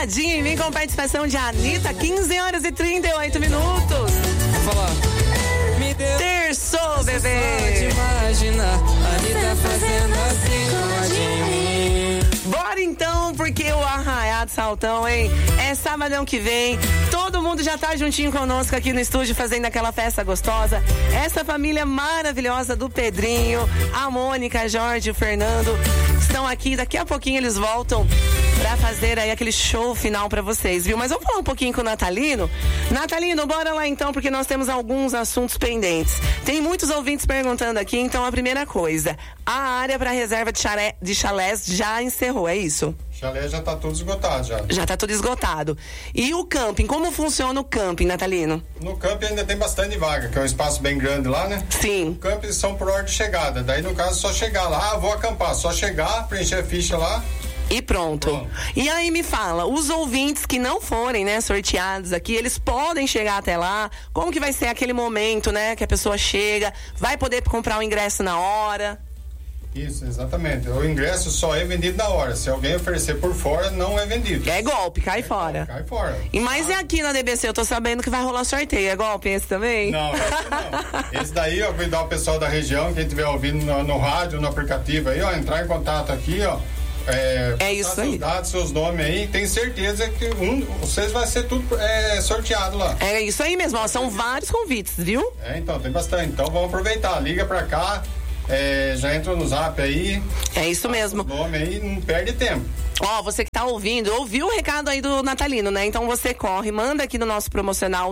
Ligadinho em mim com participação de Anitta, 15 horas e 38 minutos. Vou falar. Me deu Terçou, bebê. Pode imaginar, Anitta fazendo assim de mim. Bora então, porque o Arraiado Saltão, hein? É sabadão que vem. Todo mundo já tá juntinho conosco aqui no estúdio fazendo aquela festa gostosa. Essa família maravilhosa do Pedrinho, a Mônica, a Jorge, o Fernando estão aqui. Daqui a pouquinho eles voltam pra fazer aí aquele show final pra vocês, viu? Mas vamos falar um pouquinho com o Natalino. Natalino, bora lá então, porque nós temos alguns assuntos pendentes. Tem muitos ouvintes perguntando aqui, então a primeira coisa, a área pra reserva de chalés já encerrou, é isso? Chalé já tá tudo esgotado já. Já tá tudo esgotado. E o camping, como funciona o camping, Natalino? No camping ainda tem bastante vaga, que é um espaço bem grande lá, né? Sim. Os campings são por ordem de chegada, daí no caso só chegar lá, vou acampar, só chegar, preencher a ficha lá. E pronto. E aí me fala, os ouvintes que não forem, né, sorteados aqui, eles podem chegar até lá? Como que vai ser aquele momento, né, que a pessoa chega, vai poder comprar o ingresso na hora? Isso, exatamente. O ingresso só é vendido na hora. Se alguém oferecer por fora, não é vendido. É golpe, cai fora. Cai fora. E mais é aqui na DBC, eu tô sabendo que vai rolar sorteio. É golpe esse também? Não, esse não. Esse daí, ó, convidar o pessoal da região, quem estiver ouvindo no rádio, no aplicativo aí, ó, entrar em contato aqui, ó. É isso aí. Seus dados, seus nomes aí, tenho certeza que vocês vai ser tudo sorteado lá. É isso aí mesmo, ó, são vários convites, viu? Então, tem bastante. Então vamos aproveitar, liga pra cá, já entra no zap aí. É isso mesmo. O nome aí, não perde tempo. Ó, você que tá ouvindo, ouviu o recado aí do Natalino, né? Então você corre, manda aqui no nosso promocional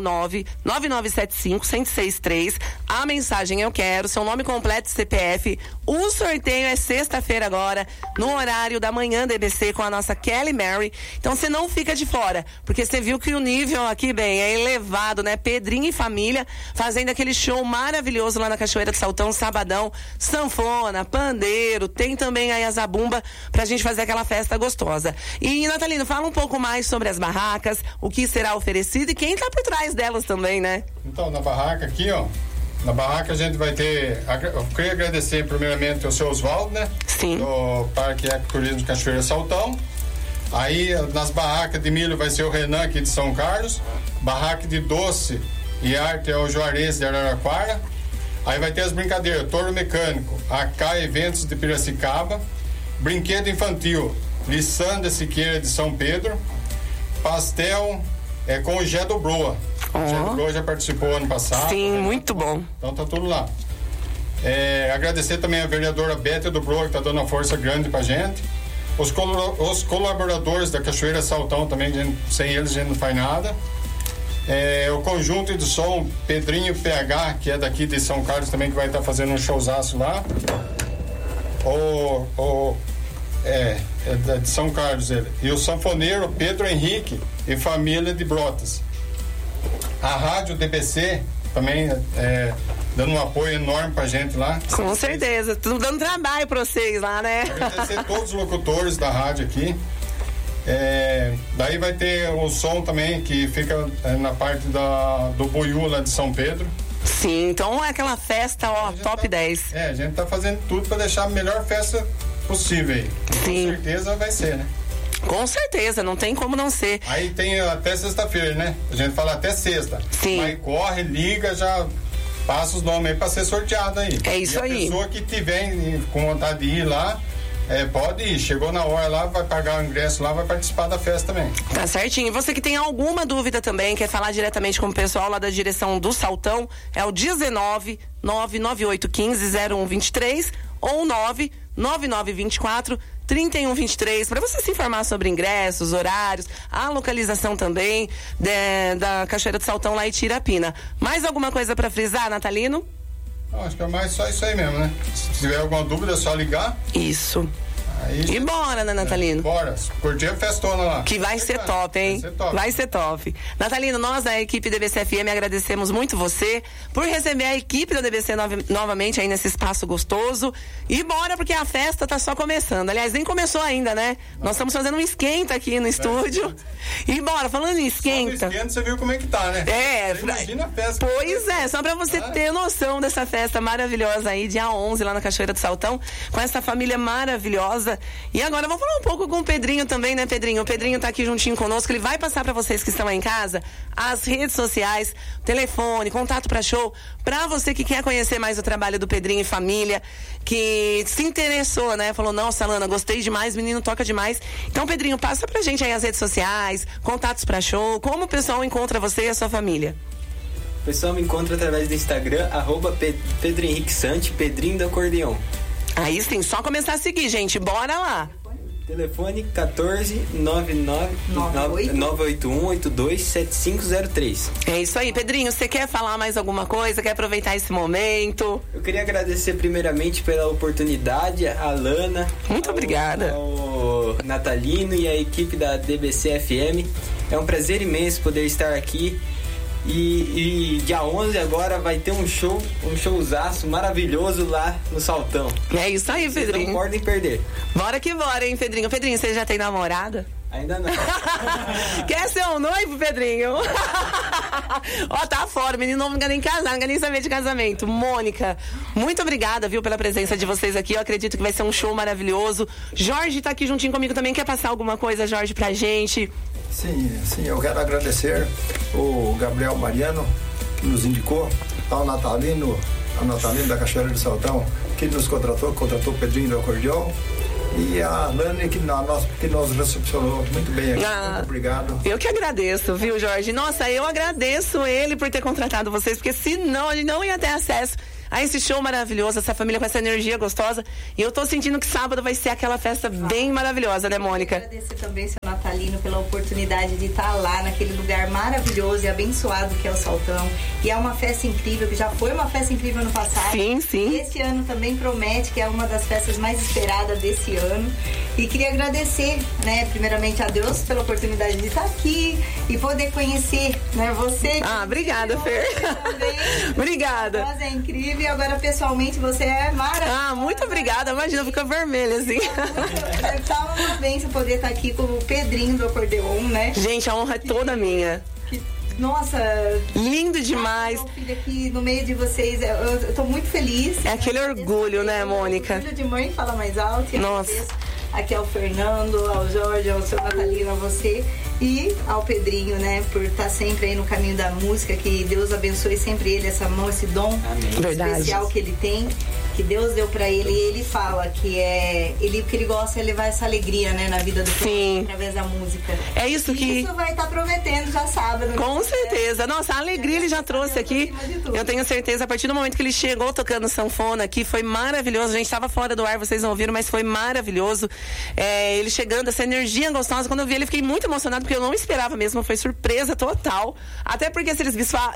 99975-1063 a mensagem eu quero, seu nome completo, CPF. O sorteio é sexta-feira agora, no horário da manhã da EBC com a nossa Kelly Mary. Então você não fica de fora, porque você viu que o nível aqui, bem, é elevado, né? Pedrinho e família fazendo aquele show maravilhoso lá na Cachoeira do Saltão, sabadão, sanfona, pandeiro, tem também aí a zabumba pra gente fazer aquela festa gostosa. E, Natalino, fala um pouco mais sobre as barracas, o que será oferecido e quem tá por trás delas também, né? Então, na barraca aqui, ó, na barraca a gente vai ter, eu queria agradecer primeiramente ao seu Oswaldo, né? Sim. Do Parque Ecoturismo de Cachoeira Saltão. Aí, nas barracas de milho vai ser o Renan aqui de São Carlos, barraca de doce e arte é o Juarez de Araraquara. Aí vai ter as brincadeiras, touro mecânico, AK Eventos de Piracicaba, brinquedo infantil, Lissandra Siqueira de São Pedro, pastel com o Gé do Broa. O Gé do Broa já participou ano passado. Sim, muito bom. Então tá tudo lá. Agradecer também a vereadora Bete do Broa, que tá dando uma força grande pra gente. Os colaboradores da Cachoeira Saltão também, sem eles a gente não faz nada. O conjunto de som Pedrinho PH, que é daqui de São Carlos também, que vai estar fazendo um showzaço lá. De São Carlos ele. E o sanfoneiro Pedro Henrique e família de Brotas. A rádio DBC também dando um apoio enorme pra gente lá. Com certeza, tudo dando trabalho pra vocês lá, né? Agradecer todos os locutores da rádio aqui. Daí vai ter o som também que fica na parte do Buiú lá de São Pedro. Sim, então é aquela festa, ó, top 10. A gente tá fazendo tudo pra deixar a melhor festa possível aí. Sim. Com certeza vai ser, né? Com certeza, não tem como não ser. Aí tem até sexta-feira, né? A gente fala até sexta. Sim. Aí corre, liga, já passa os nomes aí pra ser sorteado aí. É isso aí. E a pessoa que tiver com vontade de ir lá, pode ir. Chegou na hora lá, vai pagar o ingresso lá, vai participar da festa também. Tá certinho. E você que tem alguma dúvida também, quer falar diretamente com o pessoal lá da direção do Saltão, é o 19 99815 0123 ou 99924 3123, para você se informar sobre ingressos, horários, a localização também da Cachoeira do Saltão lá em Tirapina. Mais alguma coisa para frisar, Natalino? Acho que é mais só isso aí mesmo, né? Se tiver alguma dúvida é só ligar. Isso. Aí, e bora, né, Natalino? Bora, curtir a festona lá. Que vai ser top, hein? Vai ser top. Natalino, nós da equipe DBC FM agradecemos muito você por receber a equipe da DBC novamente aí nesse espaço gostoso. E bora, porque a festa tá só começando. Aliás, nem começou ainda, né? Nós estamos fazendo um esquenta aqui no estúdio. E bora, falando em esquenta. Só no esquenta você viu como é que tá, né? Imagina a festa. Pois é, só pra você ter noção dessa festa maravilhosa aí, dia 11, lá na Cachoeira do Saltão, com essa família maravilhosa. bacana. E agora vamos falar um pouco com o Pedrinho também, né, Pedrinho? O Pedrinho tá aqui juntinho conosco, ele vai passar pra vocês que estão aí em casa as redes sociais, telefone, contato pra show, pra você que quer conhecer mais o trabalho do Pedrinho e família, que se interessou, né? Falou, nossa, Alana, gostei demais, menino toca demais. Então, Pedrinho, passa pra gente aí as redes sociais, contatos pra show, como o pessoal encontra você e a sua família? O pessoal me encontra através do Instagram, Pedro Henrique Sante, Pedrinho do Acordeon. Aí sim, só começar a seguir, gente, bora lá. Telefone 14-981-82-7503. É isso aí, Pedrinho, você quer falar mais alguma coisa? Quer aproveitar esse momento? Eu queria agradecer primeiramente pela oportunidade, a Alana. Muito obrigada. Ao Natalino e a equipe da DBC FM. É um prazer imenso poder estar aqui. E dia 11 agora vai ter um showzaço maravilhoso lá no Saltão. É isso aí, Vocês Pedrinho. não podem perder. Bora que bora, hein, Pedrinho? Pedrinho, você já tem namorada? Ainda não. Quer ser um noivo, Pedrinho? Ó, tá fora, o menino não quer nem casar, não quer nem saber de casamento. Mônica, muito obrigada, viu, pela presença de vocês aqui. Eu acredito que vai ser um show maravilhoso. Jorge tá aqui juntinho comigo também. Quer passar alguma coisa, Jorge, pra gente? Sim, eu quero agradecer o Gabriel Mariano, que nos indicou, ao Natalino da Cachoeira do Saltão, que nos contratou o Pedrinho do Acordeon, e a Lani, que nos recepcionou muito bem aqui. Muito obrigado. Eu que agradeço, viu, Jorge? Nossa, eu agradeço ele por ter contratado vocês, porque senão a gente não ia ter acesso a esse show maravilhoso, essa família com essa energia gostosa. E eu tô sentindo que sábado vai ser aquela festa bem maravilhosa, né, Mônica? Eu quero agradecer também, seu Natalino, pela oportunidade de estar lá naquele lugar maravilhoso e abençoado que é o Saltão. E é uma festa incrível, que já foi uma festa incrível ano passado. Sim, sim. E esse ano também promete que é uma das festas mais esperadas desse ano. E queria agradecer, né, primeiramente a Deus pela oportunidade de estar aqui e poder conhecer, né, você. Obrigada, Fer. Obrigada. Nossa, é incrível. E agora, pessoalmente, você é maravilhosa. Muito obrigada. Imagina, fica vermelha, assim. Deve estar uma bênção poder estar aqui com o Pedrinho do Acordeon, né? Gente, a honra é toda minha. Nossa, lindo demais. Meu filho aqui no meio de vocês, eu tô muito feliz. É aquele orgulho, né, Mônica? Orgulho de mãe, fala mais alto. E nossa. Aqui ao Fernando, ao Jorge, ao seu Natalino, a você e ao Pedrinho, né, por estar sempre aí no caminho da música, que Deus abençoe sempre ele, essa mão, esse dom especial que ele tem, que Deus deu pra ele. E ele fala que o que ele gosta é levar essa alegria, né, na vida do povo através da música. É isso que... Isso vai estar prometendo já sábado. Com certeza. Nossa, a alegria ele já trouxe aqui. Eu tenho certeza, a partir do momento que ele chegou tocando sanfona aqui, foi maravilhoso. A gente estava fora do ar, vocês não ouviram, mas foi maravilhoso. Ele chegando, essa energia gostosa. Quando eu vi ele, fiquei muito emocionado, porque eu não esperava mesmo. Foi surpresa total. Até porque se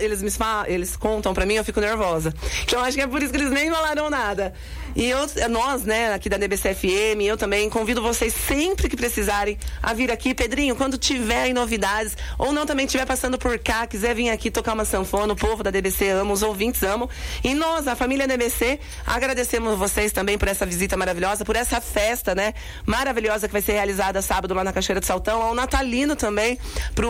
eles contam pra mim, eu fico nervosa. Então acho que é por isso que eles nem falaram nada. E nós, né, aqui da DBC FM, eu também convido vocês sempre que precisarem a vir aqui. Pedrinho, quando tiverem novidades, ou não também estiver passando por cá, quiser vir aqui tocar uma sanfona, o povo da DBC ama, os ouvintes amam. E nós, a família DBC, agradecemos vocês também por essa visita maravilhosa, por essa festa, né, maravilhosa que vai ser realizada sábado lá na Cachoeira do Saltão. Ao Natalino também,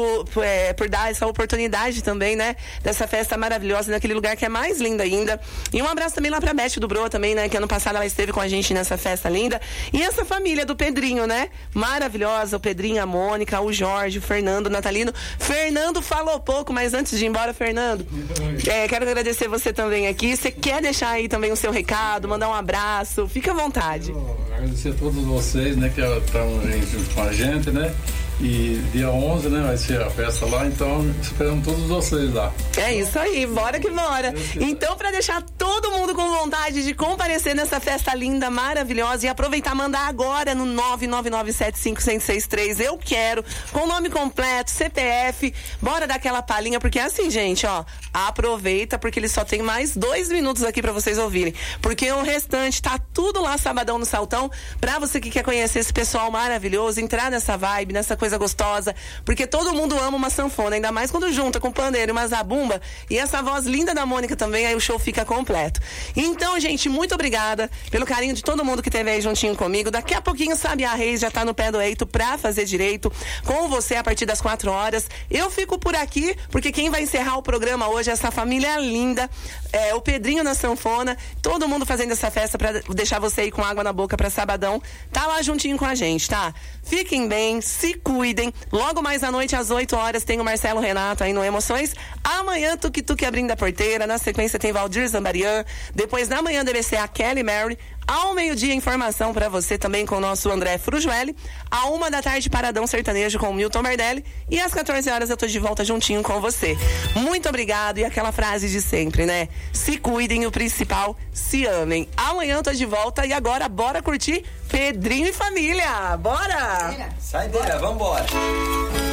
por dar essa oportunidade também, né, dessa festa maravilhosa naquele lugar que é mais lindo ainda. E um abraço também lá pra Beth do Bro também, né, que ano passado ela esteve com a gente nessa festa linda. E essa família do Pedrinho, né? Maravilhosa, o Pedrinho, a Mônica, o Jorge, o Fernando, o Natalino. Fernando falou pouco, mas antes de ir embora, Fernando, quero agradecer você também aqui. Você quer deixar aí também o seu recado, mandar um abraço? Fica à vontade. Agradecer a todos vocês, né, que estão junto com a gente, né? E dia 11, né, vai ser a festa lá, então esperamos todos vocês lá. É isso aí, bora que bora. Então, para deixar todo mundo com vontade de comparecer nessa festa linda, maravilhosa, e aproveitar, mandar agora no 999751063, eu quero, com o nome completo, CPF, bora dar aquela palhinha, porque é assim, gente, ó, aproveita, porque ele só tem mais 2 minutos aqui para vocês ouvirem, porque o restante tá tudo lá sabadão no Saltão, pra você que quer conhecer esse pessoal maravilhoso, entrar nessa vibe, nessa coisa coisa gostosa, porque todo mundo ama uma sanfona, ainda mais quando junta com pandeiro e uma zabumba, e essa voz linda da Mônica também, aí o show fica completo. Então, gente, muito obrigada pelo carinho de todo mundo que esteve aí juntinho comigo. Daqui a pouquinho, Sabiá Reis já tá no pé do eito pra fazer direito com você a partir das 4 horas. Eu fico por aqui, porque quem vai encerrar o programa hoje é essa família linda, o Pedrinho na sanfona, todo mundo fazendo essa festa pra deixar você aí com água na boca pra sabadão. Tá lá juntinho com a gente, tá? Fiquem bem, se cuidem. Logo mais à noite, às 8 horas, tem o Marcelo Renato aí no Emoções. Amanhã, Tuque Tuque abrindo a porteira. Na sequência tem Valdir Zambarian. Depois, na manhã, DBC, a Kelly Mary. Ao meio-dia, informação pra você também com o nosso André Frujueli. À 1 da tarde, Paradão Sertanejo com o Milton Mardelli. E às 14 horas eu tô de volta juntinho com você. Muito obrigado. E aquela frase de sempre, né? Se cuidem, o principal, se amem. Amanhã eu tô de volta e agora bora curtir Pedrinho e Família. Bora! Saideira, vambora!